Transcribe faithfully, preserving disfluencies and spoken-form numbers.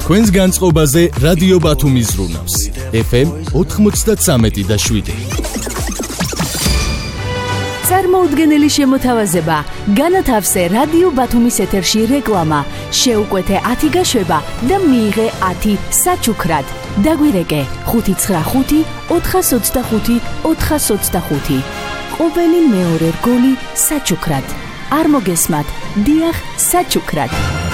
თქვენს განწყობაზე რადიო ბათუმი ზრუნავს. ეფ ემ ოთხმოცდათსამეტი და შვიდი. წარმოუდგენელი შემოთავაზება, განათავსე რადიო ბათუმის ეთერში რეკლამა, შეუკვეთე ათი გაშვება და მიიღე ათი საჩუქრად. დაგვირეკე ხუთი ცხრა ხუთი ოთხას ოცდახუთი ოთხას ოცდახუთი. ყოველი მეორე რგოლი საჩუქრად. არ მოგესმათ, დიახ, საჩუქრად.